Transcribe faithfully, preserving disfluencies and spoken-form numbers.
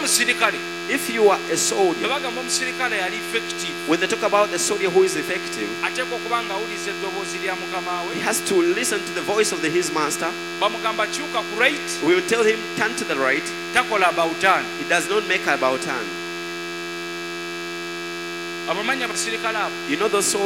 omusirikale If you are a soldier, bwe bagamba omusirikale yali effective when they talk about the soldier who is effective, ateekwa okuba ng'awuliriza eddoboozi lya mukama he we has to listen to the voice of the, his master. bamugamba kyuka ku right We will tell him, turn to the right. takola bawutan He does not make about turn. abamanyi abasirikale abo You know those soldiers